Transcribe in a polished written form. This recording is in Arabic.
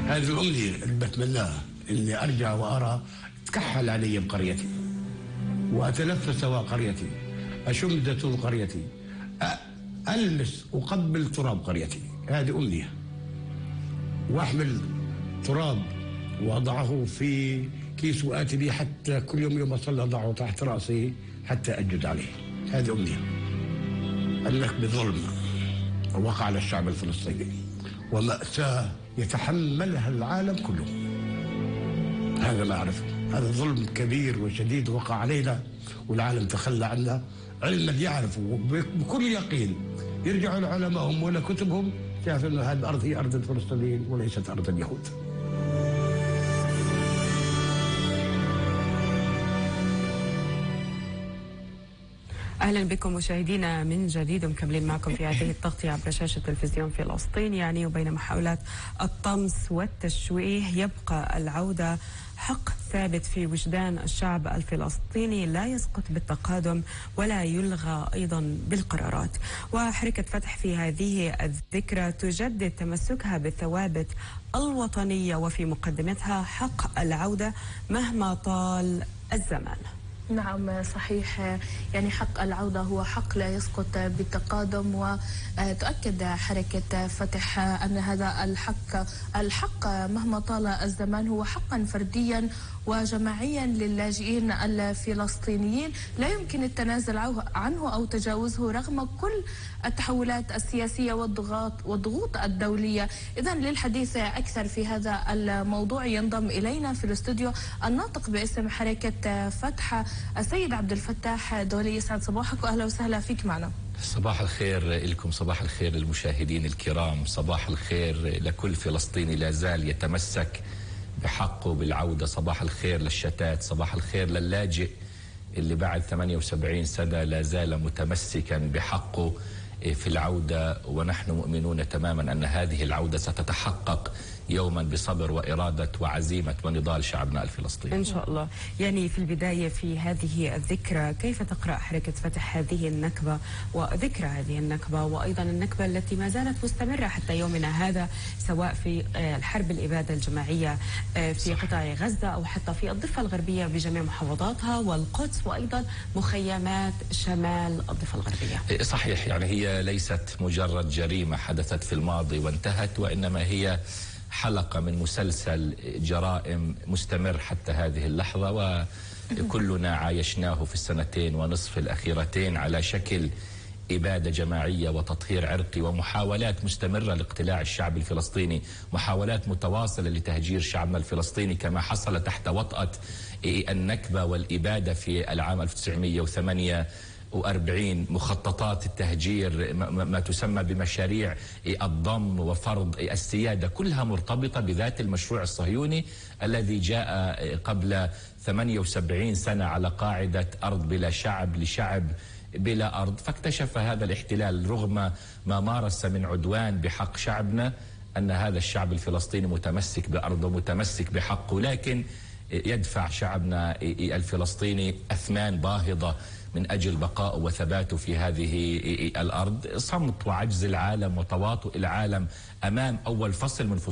هذه الأمنية اللي بتمناها، إني أرجع وأرى تكحل علي بقريتي وأتنفس قريتي، أشم زيتون قريتي، ألمس وقبل تراب قريتي. هذه أمنية. وأحمل تراب وأضعه في كيس وآتي به حتى كل يوم أصلي أضعه تحت رأسي حتى أجد عليه. هذه أمنية. النكبة ظلم وقع على الشعب الفلسطيني ومأساة يتحملها العالم كله. هذا ما أعرفه. هذا ظلم كبير وشديد وقع علينا والعالم تخلى عنا، علما يعرفوا بكل يقين. يرجعوا لعلمائهم ولا كتبهم يعرفوا أن هذه الأرض هي أرض الفلسطينيين وليست أرض اليهود. أهلا بكم مشاهدينا من جديد، ومكملين معكم في هذه التغطية عبر شاشة تلفزيون فلسطين. يعني وبين محاولات الطمس والتشويه يبقى العودة حق ثابت في وجدان الشعب الفلسطيني لا يسقط بالتقادم ولا يلغى أيضا بالقرارات. وحركة فتح في هذه الذكرى تجدد تمسكها بالثوابت الوطنية وفي مقدمتها حق العودة مهما طال الزمان. نعم صحيح، يعني حق العودة هو حق لا يسقط بالتقادم، وتؤكد حركة فتح أن هذا الحق مهما طال الزمان هو حقا فرديا وجماعيا للاجئين الفلسطينيين لا يمكن التنازل عنه أو تجاوزه رغم كل التحولات السياسية والضغوط الدولية. إذن للحديث أكثر في هذا الموضوع ينضم إلينا في الاستوديو الناطق باسم حركة فتح السيد عبد الفتاح دولي. يسعد صباحك وأهلا وسهلا فيك معنا. صباح الخير لكم، صباح الخير للمشاهدين الكرام، صباح الخير لكل فلسطيني لا زال يتمسك بحقه بالعودة، صباح الخير للشتات، صباح الخير للاجئ اللي بعد 78 سنة لا زال متمسكا بحقه في العودة، ونحن مؤمنون تماما أن هذه العودة ستتحقق يوما بصبر وإرادة وعزيمة ونضال شعبنا الفلسطيني إن شاء الله. يعني في البداية في هذه الذكرى كيف تقرأ حركة فتح هذه النكبة وذكرى هذه النكبة وأيضا النكبة التي ما زالت مستمرة حتى يومنا هذا، سواء في الحرب الإبادة الجماعية في قطاع غزة أو حتى في الضفة الغربية بجميع محافظاتها والقدس وأيضا مخيمات شمال الضفة الغربية؟ صحيح، يعني هي ليست مجرد جريمة حدثت في الماضي وانتهت، وإنما هي حلقة من مسلسل جرائم مستمر حتى هذه اللحظة، وكلنا عايشناه في السنتين ونصف الأخيرتين على شكل إبادة جماعية وتطهير عرقي ومحاولات مستمرة لاقتلاع الشعب الفلسطيني، محاولات متواصلة لتهجير شعبنا الفلسطيني كما حصل تحت وطأة النكبة والإبادة في العام 1948، مخططات التهجير، ما تسمى بمشاريع الضم وفرض السيادة، كلها مرتبطة بذات المشروع الصهيوني الذي جاء قبل 78 سنة على قاعدة أرض بلا شعب لشعب بلا أرض. فاكتشف هذا الاحتلال رغم ما مارس من عدوان بحق شعبنا أن هذا الشعب الفلسطيني متمسك بأرضه متمسك بحقه، لكن يدفع شعبنا الفلسطيني أثمان باهظة من أجل بقائه وثباته في هذه الأرض. صمت وعجز العالم وتواطؤ العالم أمام أول فصل من فصول